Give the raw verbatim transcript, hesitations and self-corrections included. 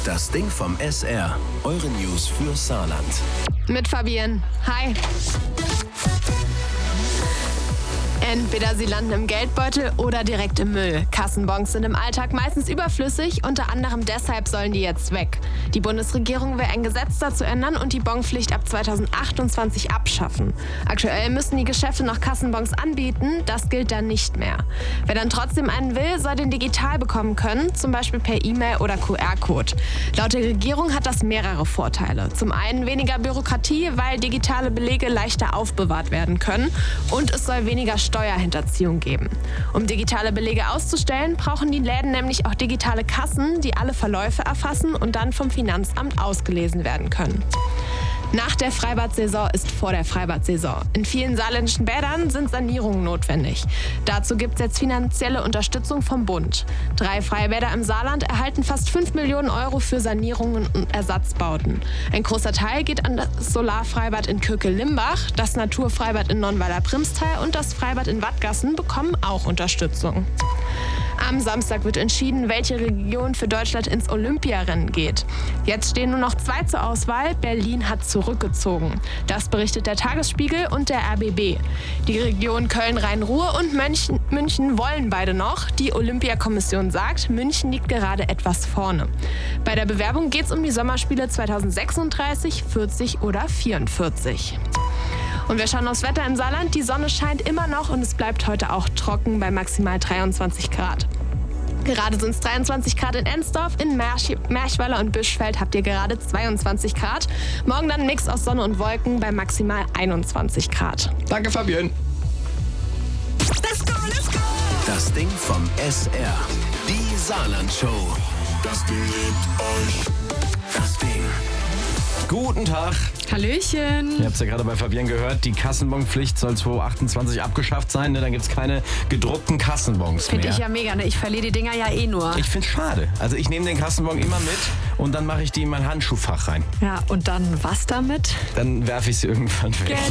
Das Ding vom S R. Eure News für Saarland. Mit Fabienne. Hi. Entweder sie landen im Geldbeutel oder direkt im Müll. Kassenbons sind im Alltag meistens überflüssig, unter anderem deshalb sollen die jetzt weg. Die Bundesregierung will ein Gesetz dazu ändern und die Bonpflicht ab zweitausendachtundzwanzig abschaffen. Aktuell müssen die Geschäfte noch Kassenbons anbieten, das gilt dann nicht mehr. Wer dann trotzdem einen will, soll den digital bekommen können, zum Beispiel per E-Mail oder Q R-Code. Laut der Regierung hat das mehrere Vorteile. Zum einen weniger Bürokratie, weil digitale Belege leichter aufbewahrt werden können, und es soll weniger Steuerhinterziehung geben. Um digitale Belege auszustellen, brauchen die Läden nämlich auch digitale Kassen, die alle Verläufe erfassen und dann vom Finanzamt ausgelesen werden können. Nach der Freibad-Saison ist vor der Freibad-Saison. In vielen saarländischen Bädern sind Sanierungen notwendig. Dazu gibt es jetzt finanzielle Unterstützung vom Bund. Drei Freibäder im Saarland erhalten fast fünf Millionen Euro für Sanierungen und Ersatzbauten. Ein großer Teil geht an das Solarfreibad in Köckel-Limbach, das Naturfreibad in Nonnweiler-Primstal und das Freibad in Wattgassen bekommen auch Unterstützung. Am Samstag wird entschieden, welche Region für Deutschland ins Olympiarennen geht. Jetzt stehen nur noch zwei zur Auswahl. Berlin hat zurückgezogen. Das berichtet der Tagesspiegel und der R B B. Die Region Köln-Rhein-Ruhr und München, München wollen beide noch. Die Olympiakommission sagt, München liegt gerade etwas vorne. Bei der Bewerbung geht es um die Sommerspiele zweitausendsechsunddreißig, vierzig oder vierundvierzig. Und wir schauen aufs Wetter im Saarland. Die Sonne scheint immer noch und es bleibt heute auch trocken bei maximal dreiundzwanzig Grad. Gerade sind es dreiundzwanzig Grad in Ensdorf, in Merch- Merchweiler und Bischfeld habt ihr gerade zweiundzwanzig Grad. Morgen dann ein Mix aus Sonne und Wolken bei maximal einundzwanzig Grad. Danke, Fabienne. Let's go, let's go! Das Ding vom S R. Die Saarland-Show. Das Ding liebt euch. Das Ding. Guten Tag. Hallöchen. Ihr habt es ja gerade bei Fabienne gehört, die Kassenbonpflicht soll zweitausendachtundzwanzig abgeschafft sein. Ne? Dann gibt es keine gedruckten Kassenbons mehr. Finde ich ja mega, ne? Ich verliere die Dinger ja eh nur. Ich finde es schade. Also ich nehme den Kassenbon immer mit und dann mache ich die in mein Handschuhfach rein. Ja, und dann was damit? Dann werfe ich sie irgendwann weg.